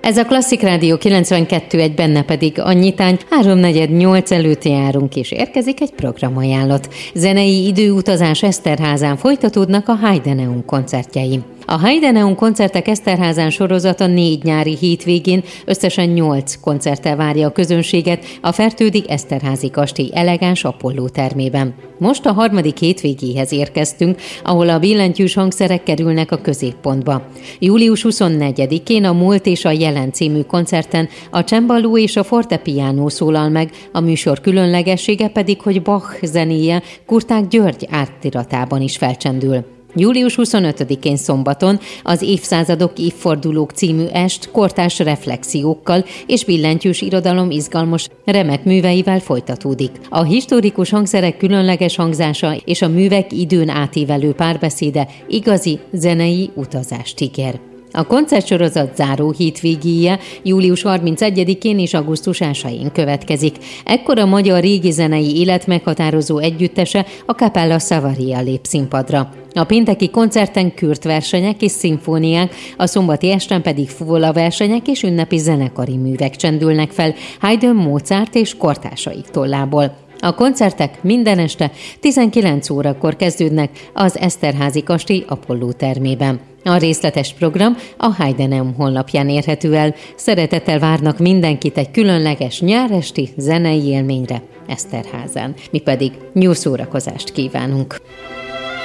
Ez a Klasszik Rádió 92.1, benne pedig a nyitány 3:48 előtt járunk, és érkezik egy programajánlat. Zenei időutazás Eszterházán, folytatódnak a Heideneum koncertjei. A Heideneum koncertek Eszterházán sorozata 4 nyári hétvégén összesen 8 koncerttel várja a közönséget a Fertődi Eszterházi kastély elegáns Apolló termében. Most a 3. hétvégéhez érkeztünk, ahol a billentyűs hangszerek kerülnek a középpontba. Július 24-én a Múlt és a Jelen című koncerten a cemballó és a fortepiánó szólal meg, a műsor különlegessége pedig, hogy Bach zenéje Kurták György átiratában is felcsendül. Július 25-én szombaton az Évszázadok, évfordulók című est kortárs reflexiókkal és billentyűs irodalom izgalmas, remek műveivel folytatódik. A historikus hangszerek különleges hangzása és a művek időn átívelő párbeszéde igazi zenei utazást ígér. A koncertsorozat záró hétvégéje július 31-én és augusztus 1-én következik. Ekkor a magyar régi zenei élet meghatározó együttese, a Capella Savaria lép színpadra. A pénteki koncerten kürtversenyek és szimfóniák, a szombati esten pedig fuvola-versenyek és ünnepi zenekari művek csendülnek fel Haydn, Mozart és kortársaik tollából. A koncertek minden este 19 órakor kezdődnek az Eszterházi kastély Apolló termében. A részletes program a Heideneum honlapján érhető el. Szeretettel várnak mindenkit egy különleges nyáresti zenei élményre Eszterházán. Mi pedig jó szórakozást kívánunk!